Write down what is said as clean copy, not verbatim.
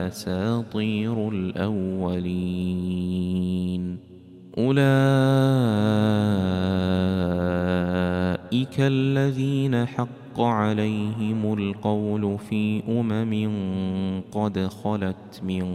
أساطير الأولين. أولئك الذين حق عليهم القول في قد خلت من